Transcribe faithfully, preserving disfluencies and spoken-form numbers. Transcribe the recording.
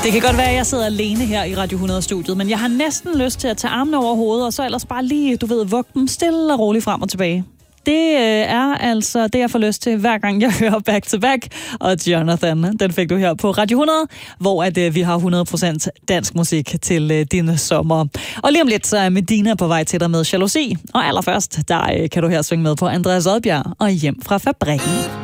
Det kan godt være, at jeg sidder alene her i Radio hundrede-studiet, men jeg har næsten lyst til at tage armene over hovedet, og så ellers bare lige, du ved, vugge dem stille og roligt frem og tilbage. Det øh, er altså det, jeg får lyst til, hver gang jeg hører Back to Back. Og Jonathan, den fik du her på Radio hundrede, hvor at, øh, vi har hundrede procent dansk musik til øh, din sommer. Og lige om lidt, så er Medina på vej til dig med Jalousi. Og allerførst, der øh, kan du her svinge med på Andreas Odbjerg og Hjem fra Fabrikken.